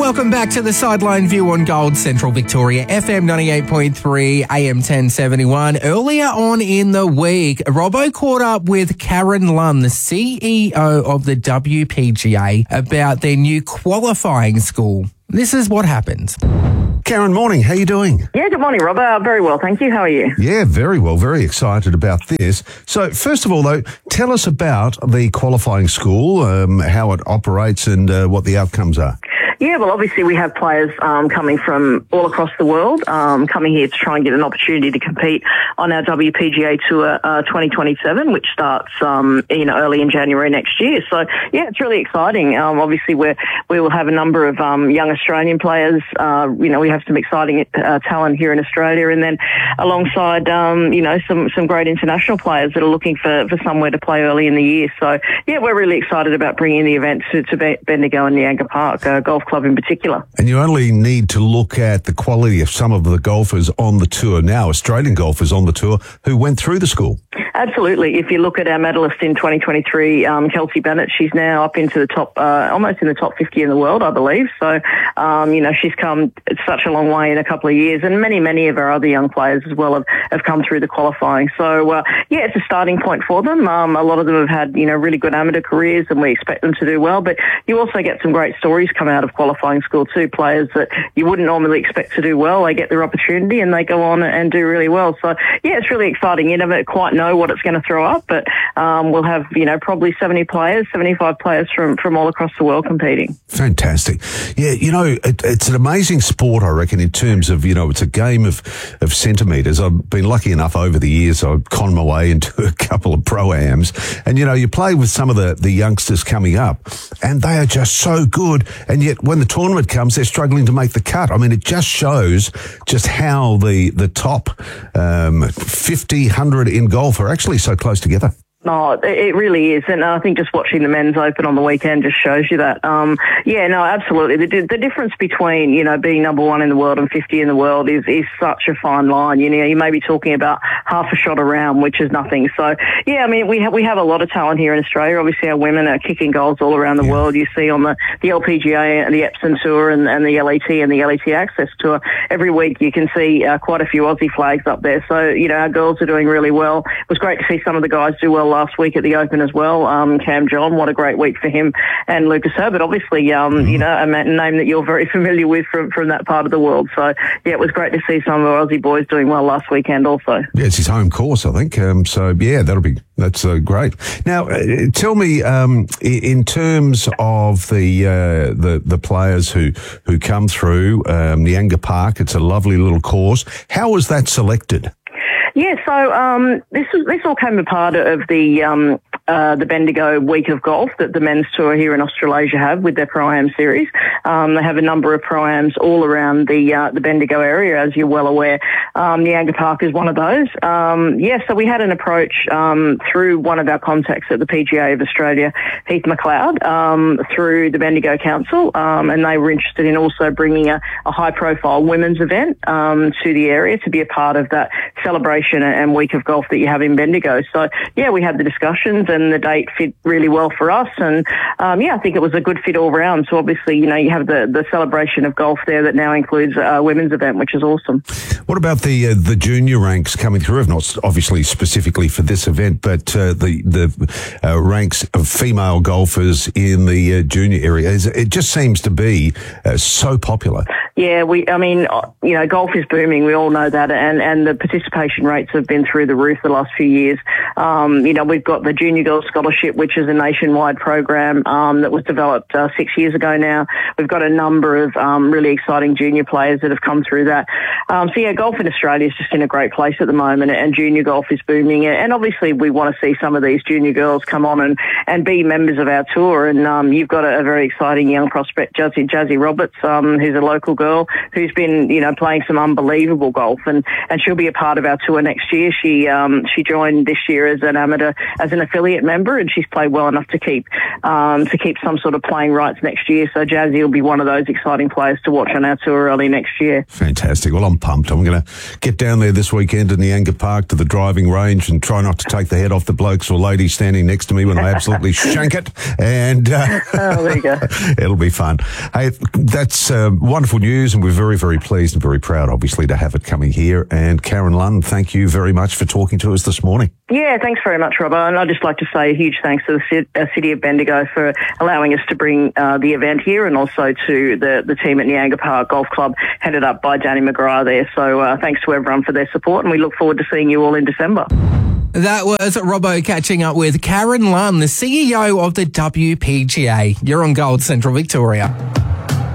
Welcome back to the Sideline View on Gold Central Victoria, FM 98.3, AM 1071. Earlier on in the week, Robbo caught up with Karen Lunn, the CEO of the WPGA, about their new qualifying school. This is what happened. Karen, morning. How are you doing? Yeah, good morning, Rob. Very well, thank you. How are you? Yeah, very well. Very excited about this. So, first of all, though, tell us about the qualifying school, how it operates and what the outcomes are. Yeah, well, obviously we have players coming from all across the world, coming here to try and get an opportunity to compete on our WPGA Tour 2027, which starts early in January next year. So, yeah, it's really exciting. Obviously, we will have a number of young Australian players. We have some exciting talent here in Australia, and then alongside some great international players that are looking for somewhere to play early in the year. So, yeah, we're really excited about bringing the event to Bendigo and Nianga Park Golf Club in particular. And you only need to look at the quality of some of the golfers on the tour now, Australian golfers on the tour, who went through the school. Absolutely. If you look at our medalist in 2023, Kelsey Bennett, she's now up into the top, almost in the top 50 in the world, I believe. So, she's come such a long way in a couple of years, and many of our other young players as well have come through the qualifying. So, it's a starting point for them. A lot of them have had, really good amateur careers, and we expect them to do well. But you also get some great stories come out of qualifying school too, players that you wouldn't normally expect to do well. They get their opportunity and they go on and do really well. So, yeah, it's really exciting. You never quite know what it's going to throw up, but we'll have, probably 75 players from all across the world competing. Fantastic. Yeah, it's an amazing sport, I reckon, in terms of, it's a game of centimetres. I've been lucky enough over the years, I've conned my way into a couple of pro-ams, and, you play with some of the youngsters coming up, and they are just so good, and yet when the tournament comes, they're struggling to make the cut. I mean, it just shows just how the top 50, 100 in golf are actually so close together. No, it really is. And I think just watching the men's open on the weekend just shows you that. Absolutely. The difference between, being number one in the world and 50 in the world is such a fine line. You may be talking about half a shot around, which is nothing. So, yeah, I mean, we have a lot of talent here in Australia. Obviously, our women are kicking goals all around the world. You see on the LPGA and the Epsom Tour and the LET and the LET Access Tour, every week you can see quite a few Aussie flags up there. So, our girls are doing really well. It was great to see some of the guys do well last week at the Open as well. Cam John, what a great week for him, and Lucas Herbert, obviously, a name that you're very familiar with from that part of the world. So, yeah, it was great to see some of our Aussie boys doing well last weekend also. Yeah, it's his home course, I think. That's great. Now, tell me, in terms of the players who come through Nianga Park, it's a lovely little course. How was that selected? Yeah, so this all came a part of the Bendigo Week of Golf that the men's tour here in Australasia have with their Pro-Am series. They have a number of Pro-Ams all around the Bendigo area, as you're well aware. Nianga Park is one of those. So we had an approach through one of our contacts at the PGA of Australia, Heath McLeod, through the Bendigo Council, and they were interested in also bringing a high-profile women's event to the area to be a part of that celebration and Week of Golf that you have in Bendigo. So, yeah, we had the discussions and the date fit really well for us. And, I think it was a good fit all round. So, obviously, you have the celebration of golf there that now includes a women's event, which is awesome. What about the junior ranks coming through? Not obviously specifically for this event, but the ranks of female golfers in the junior area. It just seems to be so popular. Yeah, golf is booming. We all know that, and the participation rates have been through the roof the last few years. We've got the Junior Girls Scholarship, which is a nationwide program that was developed 6 years ago now. We've got a number of really exciting junior players that have come through that. Golf in Australia is just in a great place at the moment, and junior golf is booming. And obviously, we want to see some of these junior girls come on and be members of our tour. And you've got a very exciting young prospect, Jazzy Roberts, who's a local girl girl who's been, playing some unbelievable golf, and she'll be a part of our tour next year. She joined this year as an affiliate member, and she's played well enough to keep some sort of playing rights next year. So Jazzy will be one of those exciting players to watch on our tour early next year. Fantastic. Well, I'm pumped. I'm going to get down there this weekend in Nianga Park to the driving range and try not to take the head off the blokes or ladies standing next to me when I absolutely shank it. And there you go. It'll be fun. Hey, that's wonderful news, and we're very, very pleased and very proud, obviously, to have it coming here. And Karen Lunn, thank you very much for talking to us this morning. Yeah, thanks very much, Robbo. And I'd just like to say a huge thanks to the City of Bendigo for allowing us to bring the event here, and also to the team at Nianga Park Golf Club, headed up by Danny McGrath there. So thanks to everyone for their support, and we look forward to seeing you all in December. That was Robbo catching up with Karen Lunn, the CEO of the WPGA. You're on Gold Central Victoria.